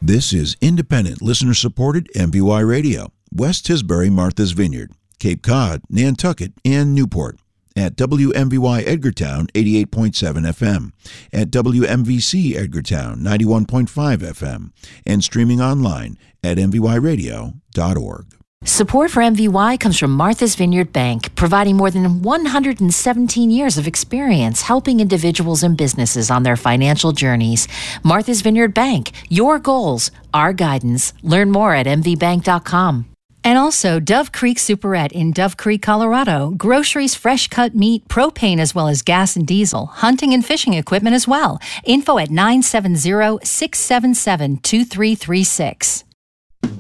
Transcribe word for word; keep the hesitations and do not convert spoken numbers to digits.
This is independent, listener-supported M V Y Radio, West Tisbury, Martha's Vineyard, Cape Cod, Nantucket, and Newport. At W M V Y Edgartown, eighty-eight point seven F M, at W M V C Edgartown, ninety-one point five F M, and streaming online at m v y radio dot org. Support for M V Y comes from Martha's Vineyard Bank, providing more than one hundred seventeen years of experience helping individuals and businesses on their financial journeys. Martha's Vineyard Bank, your goals, our guidance. Learn more at m v bank dot com. And also Dove Creek Superette in Dove Creek, Colorado. Groceries, fresh cut meat, propane as well as gas and diesel, hunting and fishing equipment as well. Info at nine seven zero, six seven seven, two three three six.